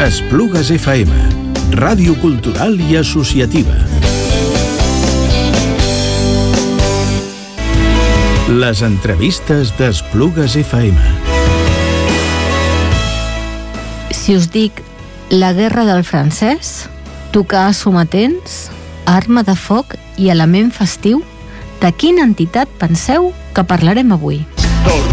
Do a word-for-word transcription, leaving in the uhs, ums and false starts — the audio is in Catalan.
Esplugues F M, ràdio cultural i associativa. Les entrevistes d'Esplugues F M. Si us dic la guerra del francès, tocar sometents, arma de foc i element festiu, de quina entitat penseu que parlarem avui?